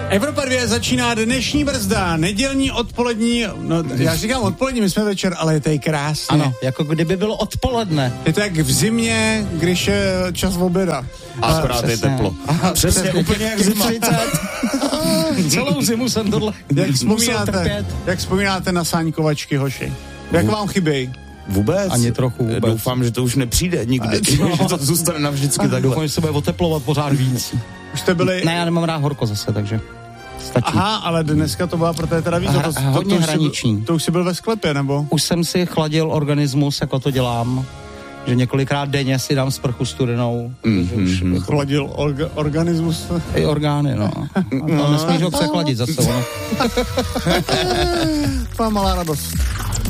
Evropa 2 začíná dnešní brzda, nedělní odpolední, no já říkám odpolední, my jsme večer, ale je tady krásně. Ano, jako kdyby bylo odpoledne. Je to jak v zimě, když je čas oběda. Akorát je teplo. Přesně, úplně jak zima. Celou zimu jsem tohle musel trpět. Jak vzpomínáte na sáňkovačky, hoši? Jak vám chybějí? Vůbec? Ani trochu vůbec. Doufám, že to už nepřijde nikdy. Že to zůstane navždycky takhle. Doufám, že se bude oteplovat pořád víc. Už jste byli... Ne, já nemám rád horko zase, takže stačí. Aha, ale dneska to byla pro té teda víc. Hodně hraniční. To už jsi byl ve sklepě, nebo? Už jsem si chladil organismus, jako to dělám. Že několikrát denně si dám sprchu studenou. Chladil organismus. I orgány, no. A nesmíš ho přechladit zase, ono. To má malá radost.